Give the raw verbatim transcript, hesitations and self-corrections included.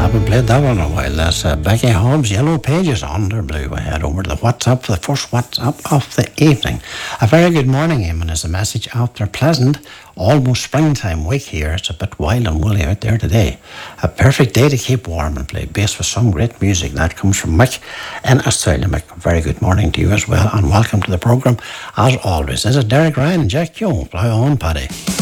Haven't played that one in a while. That's uh, Becky Holmes, Yellow Pages under blue. We head over to the WhatsApp for the first WhatsApp of the evening. A very good morning, Eamon, is the message after a pleasant, almost springtime week here. It's a bit wild and woolly out there today. A perfect day to keep warm and play bass with some great music. That comes from Mick in Australia. Mick, a very good morning to you as well, and welcome to the programme. As always, this is Derek Ryan and Jack Young. Fly on, Paddy.